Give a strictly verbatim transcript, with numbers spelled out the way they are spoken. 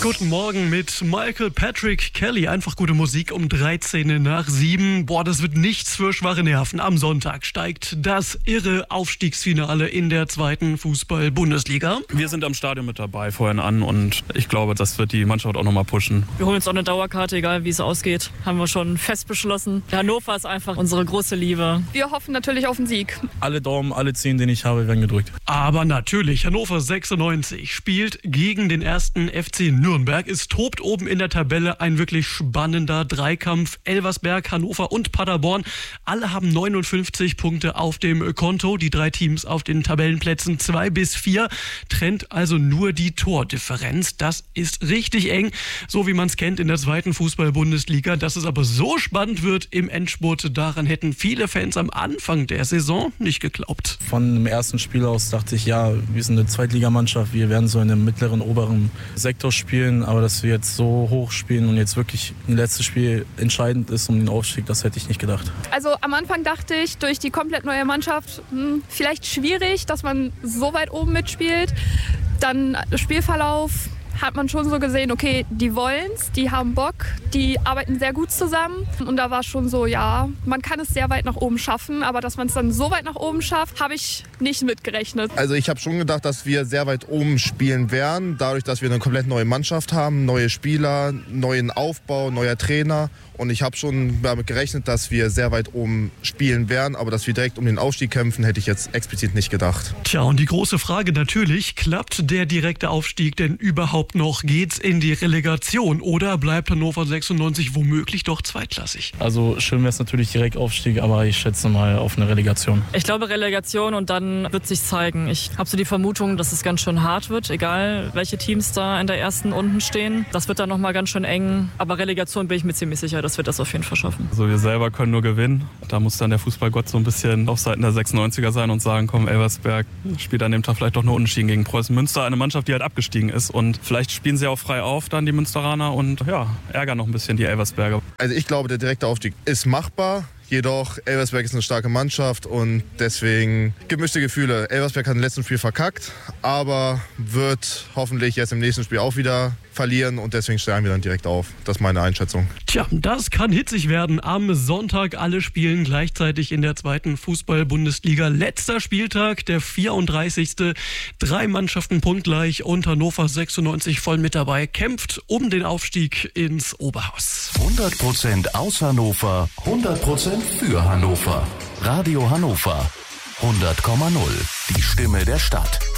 Guten Morgen mit Michael Patrick Kelly. Einfach gute Musik um dreizehn nach sieben. Boah, das wird nichts für schwache Nerven. Am Sonntag steigt das irre Aufstiegsfinale in der zweiten Fußball-Bundesliga. Wir sind am Stadion mit dabei, vorhin an, und ich glaube, das wird die Mannschaft auch nochmal pushen. Wir holen uns auch eine Dauerkarte, egal wie es ausgeht. Haben wir schon fest beschlossen. Hannover ist einfach unsere große Liebe. Wir hoffen natürlich auf den Sieg. Alle Daumen, alle zehn, den ich habe, werden gedrückt. Aber natürlich, Hannover sechsundneunzig spielt gegen den ersten F C Nürnberg. Es tobt oben in der Tabelle ein wirklich spannender Dreikampf. Elversberg, Hannover und Paderborn. Alle haben neunundfünfzig Punkte auf dem Konto. Die drei Teams auf den Tabellenplätzen zwei bis vier. Trennt also nur die Tordifferenz. Das ist richtig eng, so wie man es kennt in der zweiten Fußball-Bundesliga. Dass es aber so spannend wird im Endspurt, daran hätten viele Fans am Anfang der Saison nicht geglaubt. Von dem ersten Spiel aus dachte ich, ja, wir sind eine Zweitligamannschaft. Wir werden so in dem mittleren, oberen Sektor spielen. Aber dass wir jetzt so hoch spielen und jetzt wirklich ein letztes Spiel entscheidend ist um den Aufstieg, das hätte ich nicht gedacht. Also am Anfang dachte ich, durch die komplett neue Mannschaft, hm, vielleicht schwierig, dass man so weit oben mitspielt. Dann Spielverlauf hat man schon so gesehen, okay, die wollen's, die haben Bock, die arbeiten sehr gut zusammen. Und da war schon so, ja, man kann es sehr weit nach oben schaffen, aber dass man es dann so weit nach oben schafft, habe ich nicht mitgerechnet. Also ich habe schon gedacht, dass wir sehr weit oben spielen werden, dadurch, dass wir eine komplett neue Mannschaft haben, neue Spieler, neuen Aufbau, neuer Trainer. Und ich habe schon damit gerechnet, dass wir sehr weit oben spielen werden, aber dass wir direkt um den Aufstieg kämpfen, hätte ich jetzt explizit nicht gedacht. Tja, und die große Frage natürlich, klappt der direkte Aufstieg denn überhaupt noch? Geht's in die Relegation oder bleibt Hannover sechsundneunzig womöglich doch zweitklassig? Also schön wäre es natürlich direkt Aufstieg, aber ich schätze mal auf eine Relegation. Ich glaube Relegation, und dann wird sich zeigen. Ich habe so die Vermutung, dass es ganz schön hart wird, egal welche Teams da in der ersten unten stehen. Das wird dann nochmal ganz schön eng, aber Relegation bin ich mir ziemlich sicher, dass wir das auf jeden Fall schaffen. Also wir selber können nur gewinnen. Da muss dann der Fußballgott so ein bisschen auf Seiten der sechsundneunziger sein und sagen, komm, Elversberg spielt an dem Tag vielleicht doch nur unentschieden gegen Preußen Münster, eine Mannschaft, die halt abgestiegen ist, und vielleicht spielen sie auch frei auf, dann die Münsteraner, und ja, ärgern noch ein bisschen die Elversberger. Also ich glaube, der direkte Aufstieg ist machbar. Jedoch, Elversberg ist eine starke Mannschaft und deswegen gemischte Gefühle. Elversberg hat im letzten Spiel verkackt, aber wird hoffentlich jetzt im nächsten Spiel auch wieder verlieren und deswegen steigen wir dann direkt auf. Das ist meine Einschätzung. Tja, das kann hitzig werden. Am Sonntag alle spielen gleichzeitig in der zweiten Fußball-Bundesliga. Letzter Spieltag, der vierunddreißigste Drei Mannschaften punktgleich und Hannover sechsundneunzig voll mit dabei, kämpft um den Aufstieg ins Oberhaus. hundert Prozent aus Hannover, hundert Prozent für Hannover. Radio Hannover hundert Komma null, die Stimme der Stadt.